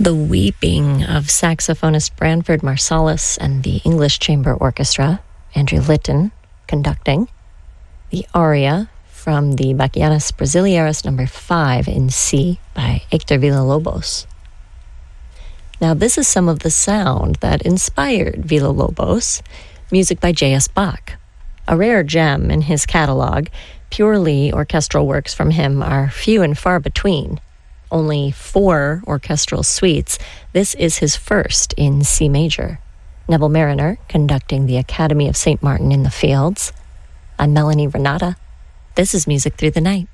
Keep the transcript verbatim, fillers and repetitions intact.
The Weeping of saxophonist Branford Marsalis and the English Chamber Orchestra, Andrew Litton conducting. The aria from the Bachianas Brasileiras number five in C by Hector Villa-Lobos. Now this is some of the sound that inspired Villa-Lobos, music by J S. Bach. A rare gem in his catalog, purely orchestral works from him are few and far between. Only four orchestral suites. This is his first in C major. Neville Mariner conducting the Academy of Saint Martin in the Fields. I'm Melanie Renata. This is Music Through the Night.